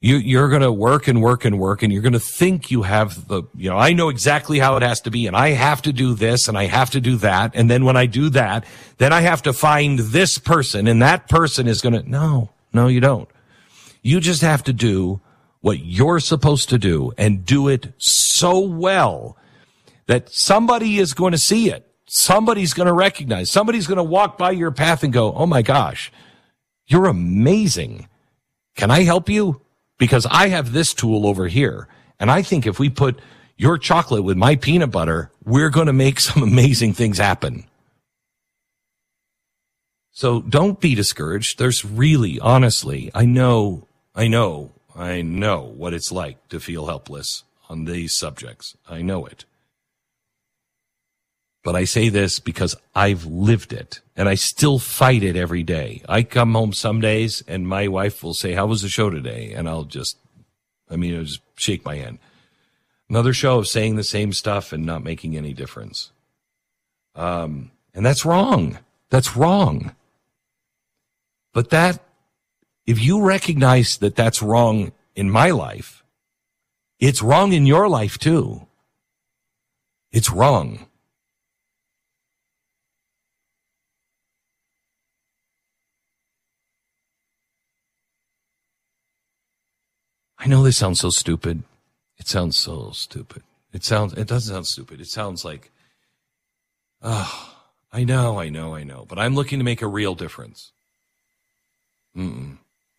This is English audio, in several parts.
You're going to work and work and work, and you're going to think you have I know exactly how it has to be, and I have to do this, and I have to do that, and then when I do that, then I have to find this person, and that person is going to... No, you don't. You just have to do what you're supposed to do, and do it so well that somebody is going to see it. Somebody's going to recognize. Somebody's going to walk by your path and go, oh my gosh, you're amazing. Can I help you? Because I have this tool over here. And I think if we put your chocolate with my peanut butter, we're going to make some amazing things happen. So don't be discouraged. There's really, honestly, I know what it's like to feel helpless on these subjects. I know it. But I say this because I've lived it, and I still fight it every day. I come home some days, and my wife will say, how was the show today? And I'll just shake my hand. Another show of saying the same stuff and not making any difference. And that's wrong. That's wrong. But if you recognize that that's wrong in my life, it's wrong in your life too. It's wrong. I know this sounds so stupid. It sounds so stupid. It doesn't sound stupid. It sounds like, I know. But I'm looking to make a real difference. The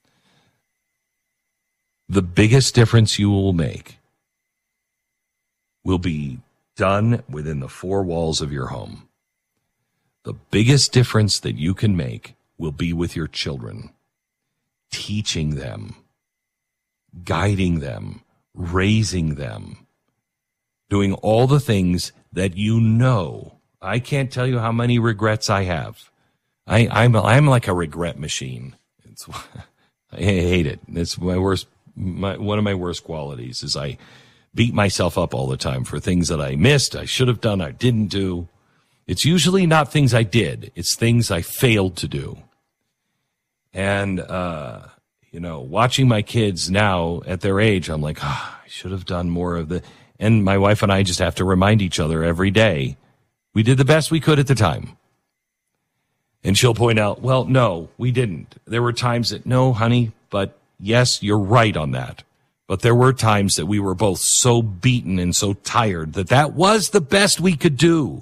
biggest difference you will make will be done within the four walls of your home. The biggest difference that you can make will be with your children, teaching them, guiding them, raising them, doing all the things that you know. I can't tell you how many regrets I have. I'm like a regret machine. I hate it. It's one of my worst qualities is I beat myself up all the time for things that I missed, I should have done, I didn't do. It's usually not things I did. It's things I failed to do. And, watching my kids now at their age, I'm like, I should have done more of and my wife and I just have to remind each other every day, we did the best we could at the time. And she'll point out, well, no, we didn't. There were times that, no, honey, but yes, you're right on that. But there were times that we were both so beaten and so tired that was the best we could do.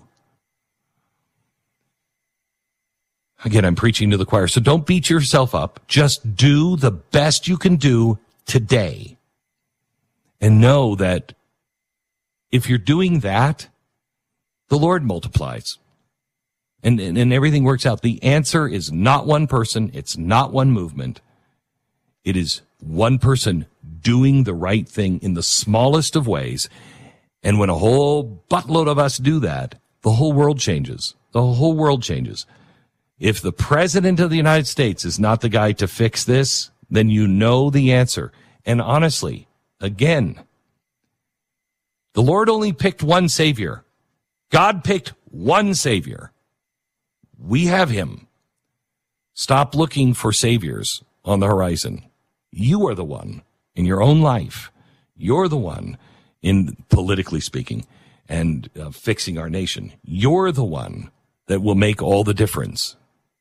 Again, I'm preaching to the choir, so don't beat yourself up. Just do the best you can do today. And know that if you're doing that, the Lord multiplies. And everything works out. The answer is not one person. It's not one movement. It is one person doing the right thing in the smallest of ways. And when a whole buttload of us do that, the whole world changes. The whole world changes. If the president of the United States is not the guy to fix this, then you know the answer. And honestly, again, the Lord only picked one Savior. God picked one Savior. We have him. Stop looking for saviors on the horizon. You are the one in your own life. You're the one in politically speaking and fixing our nation. You're the one that will make all the difference.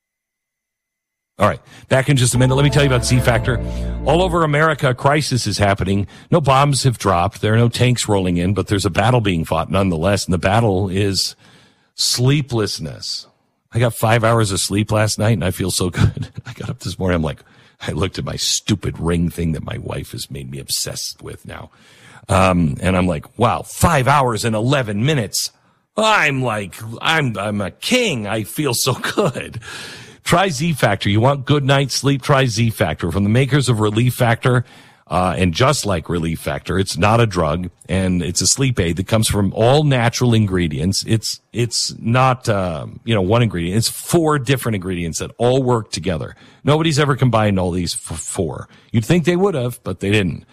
All right, back in just a minute. Let me tell you about Z Factor. All over America, a crisis is happening. No bombs have dropped. There are no tanks rolling in, but there's a battle being fought nonetheless, and the battle is sleeplessness. I got 5 hours of sleep last night, and I feel so good. I got up this morning. I looked at my stupid ring thing that my wife has made me obsessed with now. And I'm like, wow, 5 hours and 11 minutes. I'm a king. I feel so good. Try Z Factor. You want good night's sleep? Try Z Factor. From the makers of Relief Factor, and just like Relief Factor, it's not a drug, and it's a sleep aid that comes from all natural ingredients. It's not, one ingredient. It's 4 different ingredients that all work together. Nobody's ever combined all these for 4. You'd think they would have, but they didn't.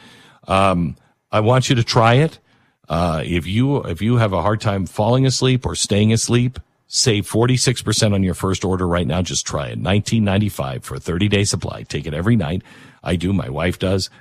I want you to try it. If you have a hard time falling asleep or staying asleep, save 46% on your first order right now. Just try it. $19.95 for a 30-day supply. Take it every night. I do. My wife does.